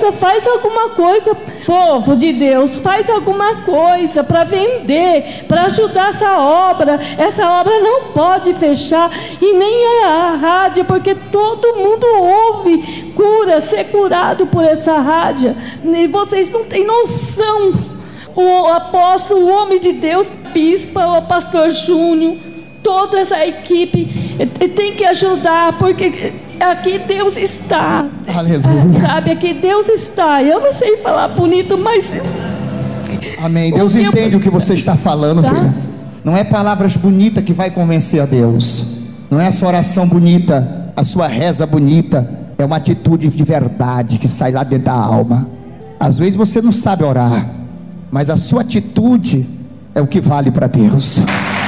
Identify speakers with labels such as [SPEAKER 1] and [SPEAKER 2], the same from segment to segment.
[SPEAKER 1] coisa, faz alguma coisa, povo de Deus, faz alguma coisa para vender, para ajudar essa obra. Essa obra não pode fechar, e nem a rádio, porque todo mundo ouve, ser curado por essa rádio, e vocês não têm noção. O apóstolo, o homem de Deus, bispa, o pastor Júnior, toda essa equipe tem que ajudar, porque aqui Deus está.
[SPEAKER 2] Aleluia.
[SPEAKER 1] Sabe, aqui Deus está. Eu não sei falar bonito, mas...
[SPEAKER 2] Amém. Deus entende o que você está falando,
[SPEAKER 1] tá?
[SPEAKER 2] filha. Não é palavras bonitas que vai convencer a Deus. Não é a sua oração bonita, a sua reza bonita. É uma atitude de verdade que sai lá dentro da alma. Às vezes você não sabe orar, mas a sua atitude é o que vale para Deus.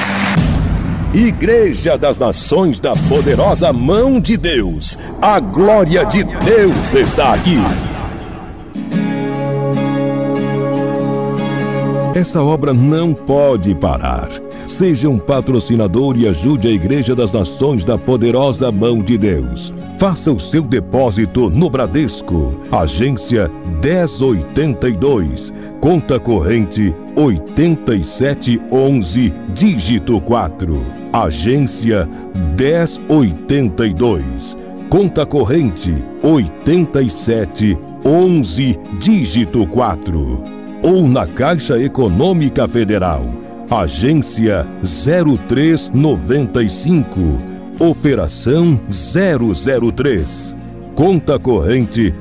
[SPEAKER 3] Igreja das Nações da Poderosa Mão de Deus. A glória de Deus está aqui. Essa obra não pode parar. Seja um patrocinador e ajude a Igreja das Nações da Poderosa Mão de Deus. Faça o seu depósito no Bradesco, agência 1082, conta corrente 8711, dígito 4. Agência 1082, conta corrente 8711, dígito 4. Ou na Caixa Econômica Federal, agência 0395, operação 003, conta corrente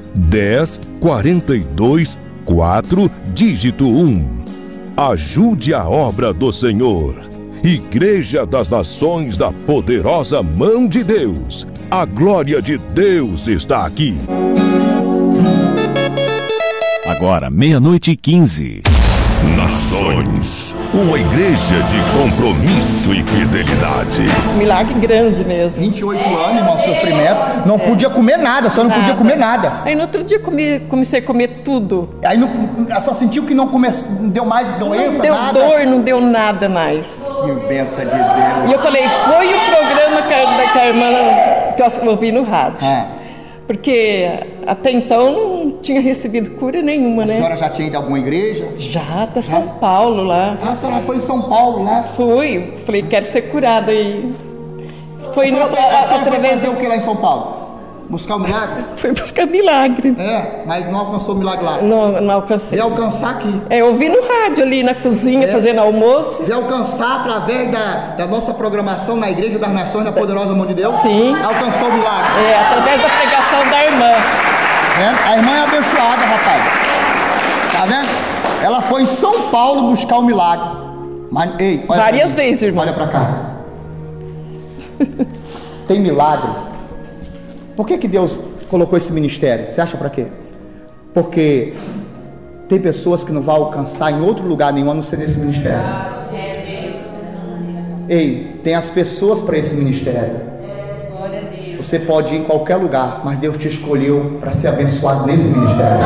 [SPEAKER 3] 10424, dígito 1. Ajude a obra do Senhor. Igreja das Nações da Poderosa Mão de Deus. A glória de Deus está aqui.
[SPEAKER 4] Agora, 00:15.
[SPEAKER 3] Nações, uma igreja de compromisso e fidelidade.
[SPEAKER 5] Milagre grande mesmo.
[SPEAKER 2] 28 anos, irmão, sofrimento. Não podia comer nada, só não podia comer nada.
[SPEAKER 5] Aí no outro dia comecei a comer tudo.
[SPEAKER 2] Aí só sentiu que não deu mais doença,
[SPEAKER 5] não deu
[SPEAKER 2] nada.
[SPEAKER 5] Dor, não deu nada mais.
[SPEAKER 2] Que bênção de Deus.
[SPEAKER 5] E eu falei, foi o programa que a irmã que eu ouvi no rádio. Porque até então não tinha recebido cura nenhuma, né?
[SPEAKER 2] A senhora já tinha ido a alguma igreja?
[SPEAKER 5] Já, até São Paulo lá.
[SPEAKER 2] A senhora foi em São Paulo lá?
[SPEAKER 5] Fui, falei, quero ser curada aí.
[SPEAKER 2] Foi fazer o que lá em São Paulo? Buscar o milagre?
[SPEAKER 5] Foi buscar milagre.
[SPEAKER 2] Mas não alcançou o milagre lá?
[SPEAKER 5] Não alcancei.
[SPEAKER 2] Veio alcançar aqui?
[SPEAKER 5] Eu ouvi no rádio ali na cozinha, fazendo almoço.
[SPEAKER 2] Veio alcançar através da nossa programação na Igreja das Nações da Poderosa Mão de Deus?
[SPEAKER 5] Sim.
[SPEAKER 2] Alcançou o milagre?
[SPEAKER 5] Através da pregação da irmã.
[SPEAKER 2] A irmã é abençoada, rapaz. Tá vendo? Ela foi em São Paulo buscar o milagre. Mas, ei, olha
[SPEAKER 5] várias vezes, irmão.
[SPEAKER 2] Olha pra cá. Tem milagre. Por que Deus colocou esse ministério? Você acha para quê? Porque tem pessoas que não vão alcançar em outro lugar nenhum a não ser nesse ministério. Ei, tem as pessoas para esse ministério. Você pode ir em qualquer lugar, mas Deus te escolheu para ser abençoado nesse ministério.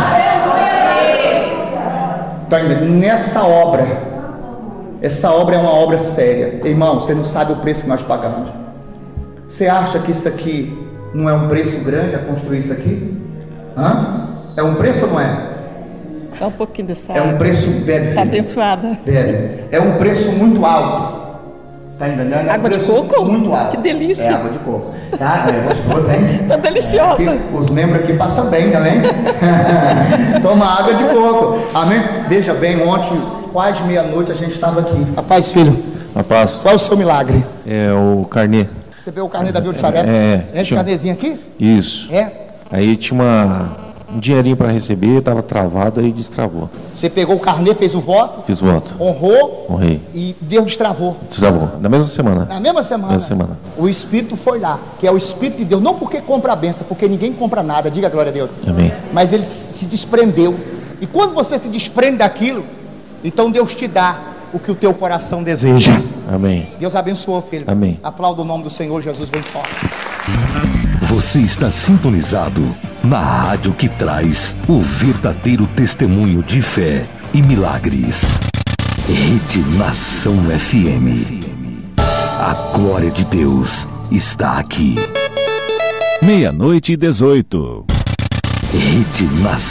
[SPEAKER 2] Então, nessa obra, essa obra é uma obra séria. Irmão, você não sabe o preço que nós pagamos. Você acha que isso aqui não é um preço grande a construir isso aqui? É um preço ou não é?
[SPEAKER 5] Dá um pouquinho dessa
[SPEAKER 2] água. É um preço, bebe.
[SPEAKER 5] Está abençoada.
[SPEAKER 2] Bebe. É um preço muito alto. Tá entendendo?
[SPEAKER 5] Água de coco?
[SPEAKER 2] Muito alto.
[SPEAKER 5] Que delícia.
[SPEAKER 2] É água de coco. Tá? É gostoso, hein?
[SPEAKER 5] Tá deliciosa.
[SPEAKER 2] Aqui, os membros aqui passam bem também. Toma água de coco. Amém? Veja bem, ontem, quase meia-noite, a gente estava aqui. Rapaz, filho.
[SPEAKER 4] Rapaz.
[SPEAKER 2] Qual é o seu milagre?
[SPEAKER 4] É o carnê.
[SPEAKER 2] Você vê o carnê da Vila de Saré? Esse carnezinho aqui?
[SPEAKER 4] Isso. Aí tinha um dinheirinho para receber, estava travado, aí destravou.
[SPEAKER 2] Você pegou o carnê, fez o voto?
[SPEAKER 4] Fiz voto.
[SPEAKER 2] Honrei. E Deus destravou.
[SPEAKER 4] Destravou. Na mesma semana.
[SPEAKER 2] Na mesma semana?
[SPEAKER 4] Na mesma semana.
[SPEAKER 2] O Espírito foi lá, que é o Espírito de Deus. Não porque compra a bênção, porque ninguém compra nada. Diga a glória a Deus.
[SPEAKER 4] Amém.
[SPEAKER 2] Mas ele se desprendeu. E quando você se desprende daquilo, então Deus te dá o que o teu coração deseja.
[SPEAKER 4] Amém.
[SPEAKER 2] Deus abençoou, filho.
[SPEAKER 4] Amém.
[SPEAKER 2] Aplauda o nome do Senhor Jesus bem forte.
[SPEAKER 3] Você está sintonizado na rádio que traz o verdadeiro testemunho de fé e milagres. Rede Nação FM. A glória de Deus está aqui.
[SPEAKER 4] 00:18.
[SPEAKER 3] Rede Nação.